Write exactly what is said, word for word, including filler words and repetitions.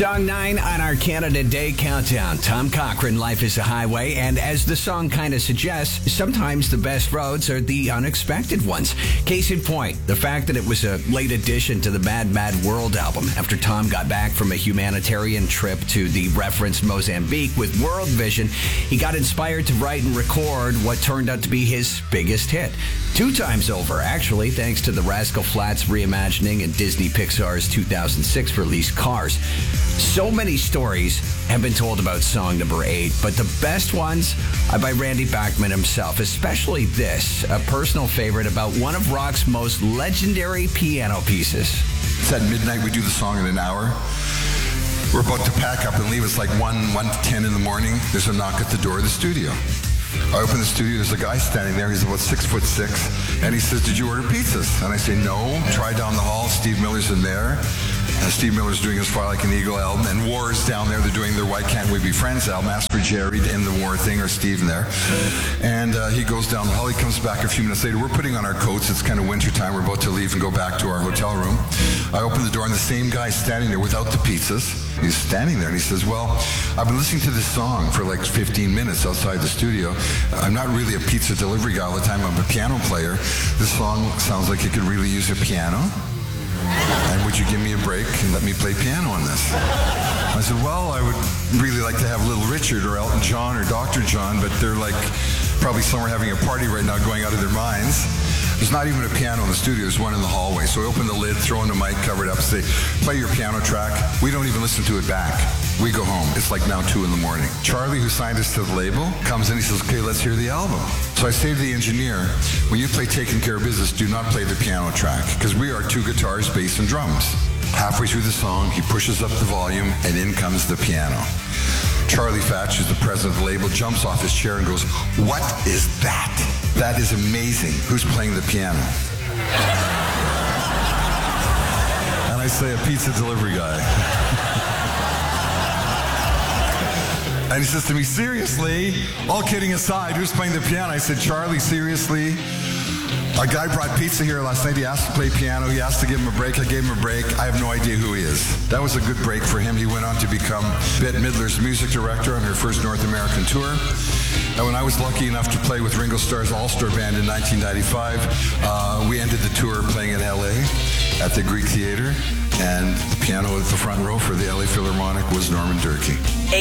Song nine on our Canada Day countdown. Tom Cochrane, Life is a Highway. And as the song kind of suggests, sometimes the best roads are the unexpected ones. Case in point, the fact that it was a late addition to the Mad Mad World album after Tom got back from a humanitarian trip to the referenced Mozambique with World Vision. He got inspired to write and record what turned out to be his biggest hit. Two times over, actually, thanks to the Rascal Flatts reimagining and Disney Pixar's two thousand six release Cars. So many stories have been told about song number eight, but the best ones are by Randy Bachman himself, especially this, a personal favorite about one of rock's most legendary piano pieces. It's at midnight. We do the song in an hour. We're about to pack up and leave. It's like one, one to ten in the morning. There's a knock at the door of the studio. I open the studio, there's a guy standing there, he's about six foot six, and he says, "Did you order pizzas?" And I say, "No." Try down the hall, Steve Miller's in there, and Steve Miller's doing his Fly Like an Eagle album, and War's down there, they're doing their Why Can't We Be Friends album, ask for Jerry in the War thing, or Steve in there. And uh, he goes down the hall, he comes back a few minutes later, we're putting on our coats, it's kind of winter time, we're about to leave and go back to our hotel room. I open the door, and the same guy's standing there without the pizzas. He's standing there, and he says, "Well, I've been listening to this song for like fifteen minutes outside the studio. I'm not really a pizza delivery guy all the time. I'm a piano player. This song sounds like it could really use a piano. And would you give me a break and let me play piano on this?" I said, "Well, I would really like to have Little Richard or Elton John or Doctor John, but they're like probably somewhere having a party right now going out of their minds." There's not even a piano in the studio. There's one in the hallway. So I open the lid, throw in the mic, cover it up, say, "Play your piano track." We don't even listen to it back. We go home. It's like now two in the morning. Charlie, who signed us to the label, comes in. He says, "Okay, let's hear the album." So I say to the engineer, "When you play Taking Care of Business, do not play the piano track, because we are two guitars, bass, and drums." Halfway through the song, he pushes up the volume, and in comes the piano. Charlie Fatch, who's the president of the label, jumps off his chair and goes, "What is that? That is amazing. Who's playing the piano?" And I say, "A pizza delivery guy." And he says to me, "Seriously? All kidding aside, who's playing the piano?" I said, "Charlie, seriously? A guy brought pizza here last night. He asked to play piano. He asked to give him a break. I gave him a break. I have no idea who he is." That was a good break for him. He went on to become Bette Midler's music director on her first North American tour. And when I was lucky enough to play with Ringo Starr's All-Star Band in nineteen ninety-five, uh, we ended the tour playing in L A at the Greek Theater. And the piano at the front row for the L A Philharmonic was Norman Durkee.